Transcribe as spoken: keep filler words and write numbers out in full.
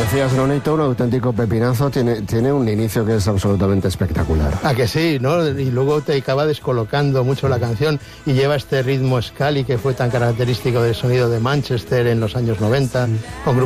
decías, Nonito, un auténtico pepinazo, tiene, tiene un inicio que es absolutamente espectacular. Ah, que sí, ¿no? Y luego te acaba descolocando mucho la canción y lleva este ritmo Scali que fue tan característico del sonido de Manchester en los años noventa, con grupos